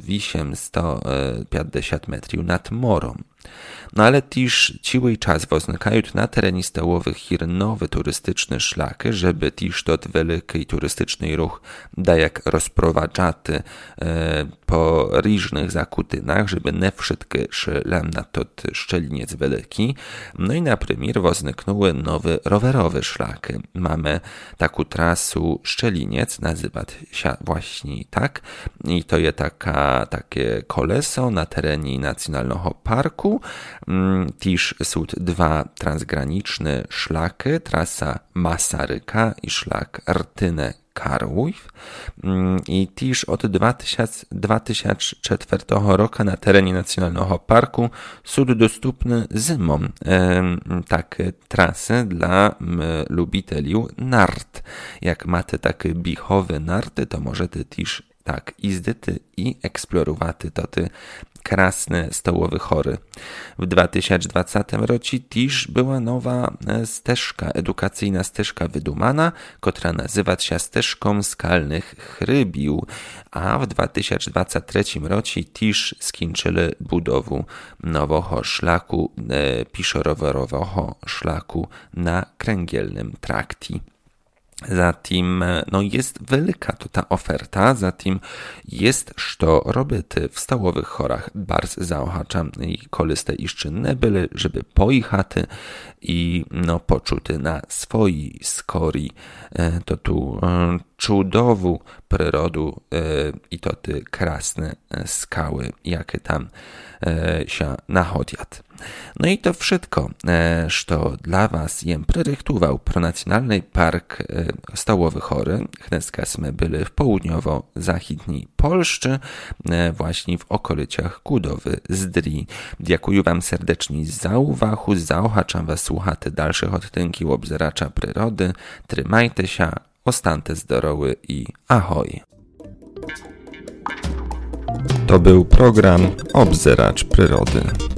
wисiem 150 metrów nad morem. No ale też ciły czas возникаją na terenie stołowych hir nowe turystyczne szlaki, żeby też tot wielki turystyczny ruch da jak rozprowadzaty po różnych zakutynach, żeby nie wszystkie szły na tot szczeliniec wielki. No i na przykład возникnęły nowe rowerowe szlaki. Mamy taką trasę Szczeliniec, nazywa się właśnie tak. I to jest takie koleso na terenie Nacjonalnego Parku. Też są dwa transgraniczne szlaki, trasa Masaryka i szlak Rtynę-Karłów. I też od 2004 roku na terenie Nacjonalnego Parku są dostępne zimą takie trasy dla lubiteli nart. Jak macie takie bichowe narty, to możecie też tak jeździć i eksplorować te krasne stołowe chory. W 2020 roku też była nowa edukacyjna ścieżka wydumana, która nazywa się ścieżką skalnych chrybił, a w 2023 roku też skończyli budowę nowego szlaku, pieszo-rowerowego szlaku na kręgielnym trakcie. Zatem jest wielka to ta oferta, zatem jest co robić w stołowych chorach. Bardzo zaochaczam i koliste jeszcze nie byli, żeby pojechać i poczuć na swojej skori to tu cudową przyrodę i to te krasne skały, jakie tam się nachodzą. No i to wszystko, co dla was jem przerychtował Pronacjonalny Park Stołowy Chory. Dneska jsme byli w południowo-zachodniej Polszczy, właśnie w okolicach Kudowy Zdri. Dziękuję wam serdecznie za uwagę, zaochaczam was słuchać dalszych odcinków Obzeracza Przyrody. Trzymajcie się, ostańcie zdrowi i ahoj! To był program Obzeracz Przyrody.